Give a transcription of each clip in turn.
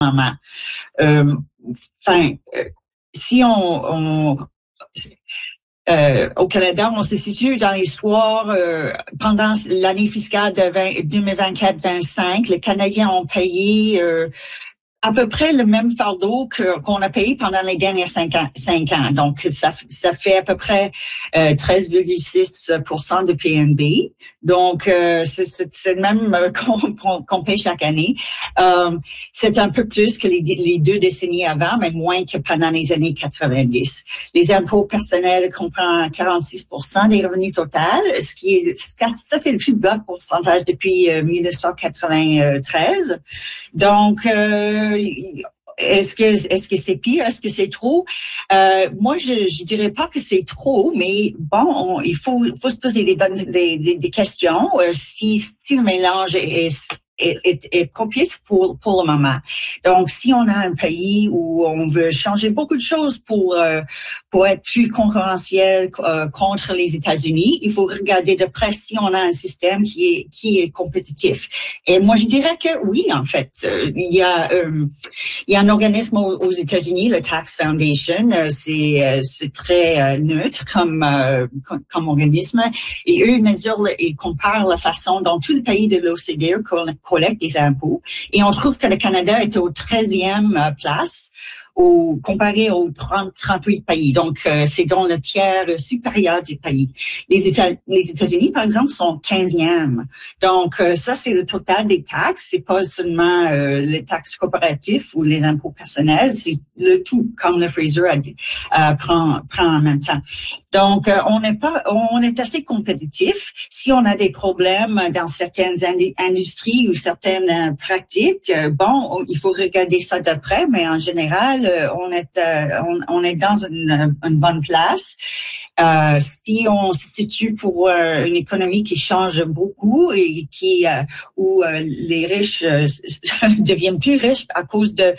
moment. Enfin, si au Canada, on se situe dans l'histoire pendant l'année fiscale de 2024-25, les Canadiens ont payé à peu près le même fardeau qu'on a payé pendant les derniers 5 ans. Donc, ça fait à peu près 13,6% de PNB. Donc, c'est le même qu'on paye chaque année. C'est un peu plus que les 2 décennies avant, mais moins que pendant les années 90. Les impôts personnels comprennent 46% des revenus totaux, ça fait le plus bas pourcentage depuis 1993. Donc, est-ce que c'est pire? Est-ce que c'est trop? Moi, je dirais pas que c'est trop, mais bon, il faut se poser des questions. Si le mélange est propice pour le moment. Donc, si on a un pays où on veut changer beaucoup de choses pour être plus concurrentiel contre les États-Unis, il faut regarder de près si on a un système qui est compétitif. Et moi, je dirais que oui, en fait, il y a un organisme aux États-Unis, le Tax Foundation, c'est très neutre comme organisme, et eux ils comparent la façon dont tout le pays de l'OCDE collecte des impôts, et on trouve que le Canada est au 13e place comparé aux 38 pays. Donc, c'est dans le tiers supérieur du pays. Les États-Unis, par exemple, sont 15e. Donc, ça, c'est le total des taxes. C'est pas seulement les taxes corporatives ou les impôts personnels. C'est le tout, comme le Fraser prend en même temps. Donc, on est assez compétitif. Si on a des problèmes dans certaines industries ou certaines pratiques, il faut regarder ça de près, mais en général, on est dans une bonne place. Si on se situe pour une économie qui change beaucoup et où les riches deviennent plus riches à cause de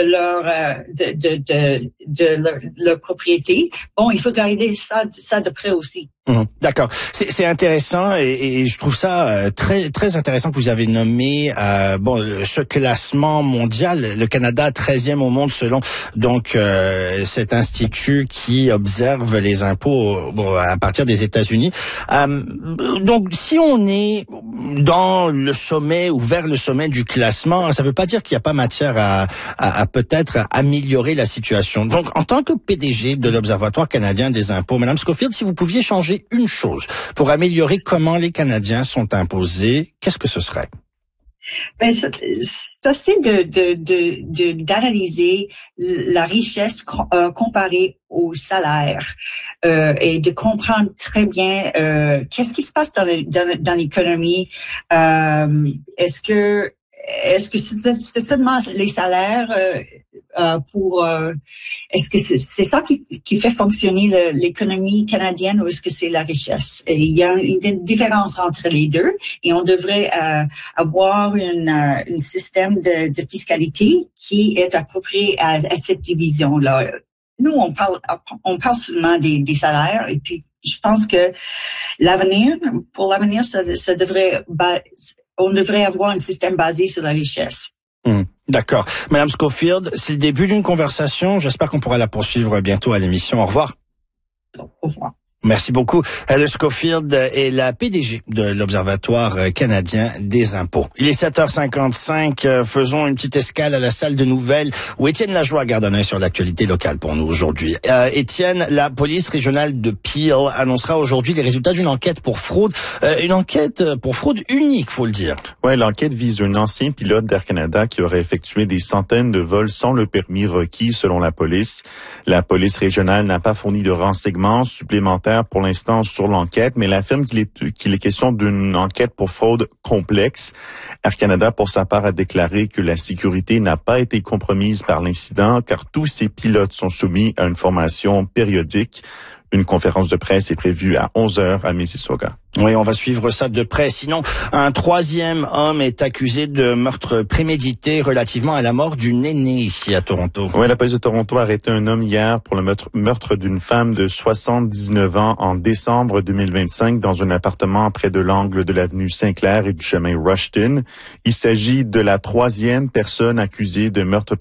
leur propriété, il faut garder ça de près aussi. D'accord, c'est intéressant et je trouve ça très très intéressant que vous avez nommé ce classement mondial, le Canada 13e au monde selon donc cet institut qui observe les impôts à partir des États-Unis. Donc si on est dans le sommet ou vers le sommet du classement, ça veut pas dire qu'il n'y a pas matière à peut-être améliorer la situation. Donc en tant que PDG de l'Observatoire canadien des impôts, Madame Schofield, si vous pouviez changer une chose pour améliorer comment les Canadiens sont imposés, qu'est-ce que ce serait? Ça c'est d'analyser la richesse comparée au salaire et de comprendre très bien qu'est-ce qui se passe dans l'économie. Est-ce que c'est seulement les salaires est-ce que c'est ça qui fait fonctionner l'économie canadienne ou est-ce que c'est la richesse? Et il y a une différence entre les deux et on devrait avoir un système de fiscalité qui est approprié à cette division-là. Nous, on parle seulement des salaires et puis je pense que pour l'avenir, on devrait avoir un système basé sur la richesse. D'accord. Madame Schofield, c'est le début d'une conversation. J'espère qu'on pourra la poursuivre bientôt à l'émission. Au revoir. Au revoir. Merci beaucoup. Heather Schofield est la PDG de l'Observatoire canadien des impôts. Il est 7h55. Faisons une petite escale à la salle de nouvelles où Étienne Lajoie garde un œil sur l'actualité locale pour nous aujourd'hui. Étienne, la police régionale de Peel annoncera aujourd'hui les résultats d'une enquête pour fraude. Une enquête pour fraude unique, faut le dire. Ouais, l'enquête vise un ancien pilote d'Air Canada qui aurait effectué des centaines de vols sans le permis requis selon la police. La police régionale n'a pas fourni de renseignements supplémentaires pour l'instant sur l'enquête, mais elle affirme qu'il est question d'une enquête pour fraude complexe. Air Canada, pour sa part, a déclaré que la sécurité n'a pas été compromise par l'incident, car tous ses pilotes sont soumis à une formation périodique. Une conférence de presse est prévue à 11h à Mississauga. Oui, on va suivre ça de près. Sinon, un troisième homme est accusé de meurtre prémédité relativement à la mort d'une aînée ici à Toronto. Oui, la police de Toronto a arrêté un homme hier pour le meurtre d'une femme de 79 ans en décembre 2025 dans un appartement près de l'angle de l'avenue Saint-Clair et du chemin Rushton. Il s'agit de la troisième personne accusée de meurtre